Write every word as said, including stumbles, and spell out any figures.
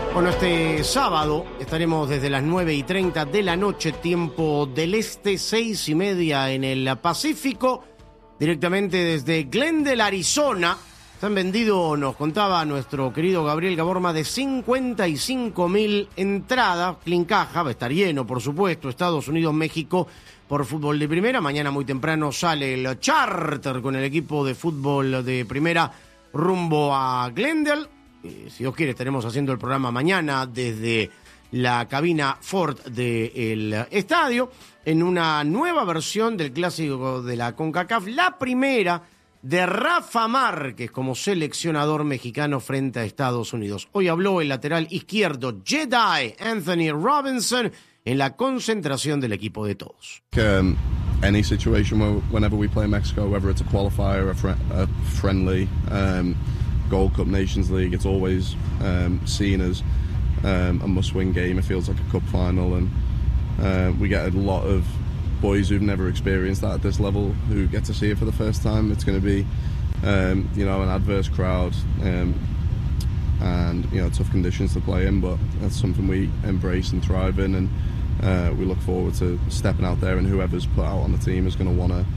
Bueno, este sábado estaremos desde las nueve y treinta de la noche, tiempo del este, seis y media en el Pacífico, directamente desde Glendale, Arizona. Se han vendido, nos contaba nuestro querido Gabriel Gaborma, de cincuenta y cinco mil entradas. Clincaja, va a estar lleno, por supuesto. Estados Unidos, México, por fútbol de primera. Mañana muy temprano sale el charter con el equipo de fútbol de primera rumbo a Glendale. Eh, si Dios quiere, estaremos haciendo el programa mañana desde la cabina Ford del estadio, en una nueva versión del clásico de la CONCACAF, la primera de Rafa Márquez como seleccionador mexicano frente a Estados Unidos. Hoy habló el lateral izquierdo Jedi Anthony Robinson en la concentración del equipo de todos. Um, any situation where, whenever we play Mexico, whether it's a qualifier, a, fr- a friendly, um, Gold Cup, Nations League, it's always um, seen as um, a must-win game. It feels like a cup final, and uh, we get a lot of boys who've never experienced that at this level who get to see it for the first time. It's going to be, um, you know, an adverse crowd um, and, you know, tough conditions to play in, but that's something we embrace and thrive in, and uh, we look forward to stepping out there, and whoever's put out on the team is going to want to